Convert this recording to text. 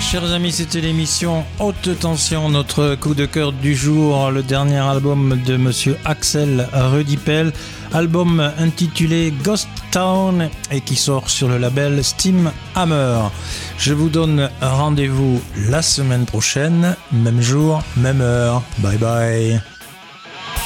Chers amis, c'était l'émission Haute Tension, notre coup de cœur du jour, le dernier album de monsieur Axel Rudipel, album intitulé Ghost Town et qui sort sur le label Steam Hammer. Je vous donne rendez-vous la semaine prochaine, même jour, même heure. Bye bye.